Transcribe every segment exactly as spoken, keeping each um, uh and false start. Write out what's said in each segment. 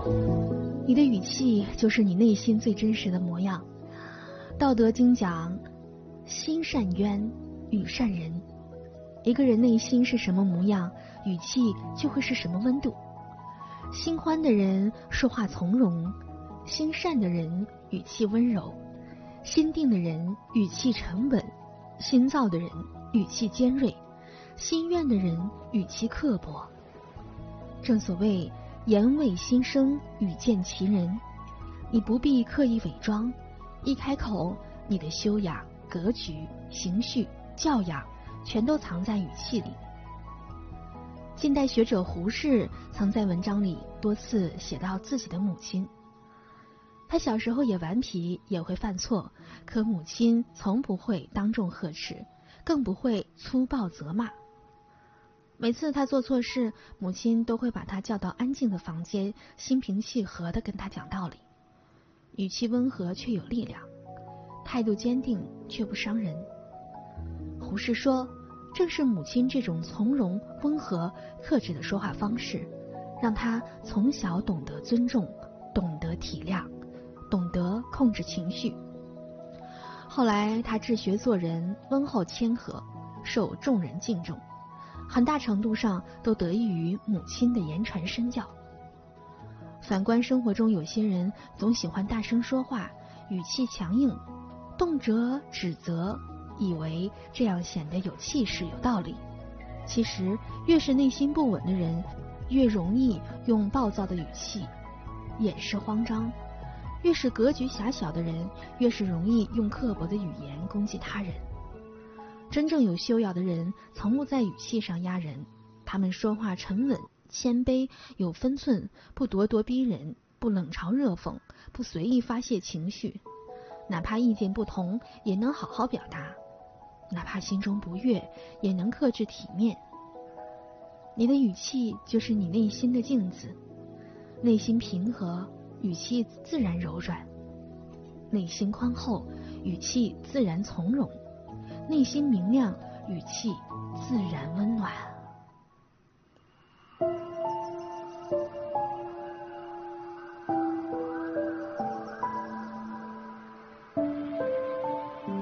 你的语气就是你内心最真实的模样。道德经讲，心善渊，语善人。一个人内心是什么模样，语气就会是什么温度。心欢的人说话从容，心善的人语气温柔，心定的人语气沉稳，心躁的人语气尖锐，心怨的人语气刻薄。正所谓言为心声，语见其人。你不必刻意伪装，一开口，你的修养、格局、情绪、教养全都藏在语气里。近代学者胡适曾在文章里多次写到自己的母亲。他小时候也顽皮，也会犯错，可母亲从不会当众呵斥，更不会粗暴责骂。每次他做错事，母亲都会把他叫到安静的房间，心平气和地跟他讲道理，语气温和却有力量，态度坚定却不伤人。胡适说，正是母亲这种从容、温和、克制的说话方式，让他从小懂得尊重，懂得体谅，懂得控制情绪。后来他治学做人温厚谦和，受众人敬重，很大程度上都得益于母亲的言传身教。反观生活中有些人总喜欢大声说话，语气强硬，动辄指责，以为这样显得有气势有道理。其实越是内心不稳的人，越容易用暴躁的语气掩饰慌张，越是格局狭小的人，越是容易用刻薄的语言攻击他人。真正有修养的人从不在语气上压人，他们说话沉稳谦卑，有分寸，不咄咄逼人，不冷嘲热讽，不随意发泄情绪，哪怕意见不同也能好好表达，哪怕心中不悦也能克制体面。你的语气就是你内心的镜子，内心平和，语气自然柔软；内心宽厚，语气自然从容；内心明亮，语气自然温暖。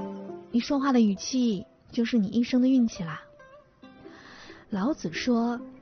你说话的语气就是你一生的运气啦。老子说，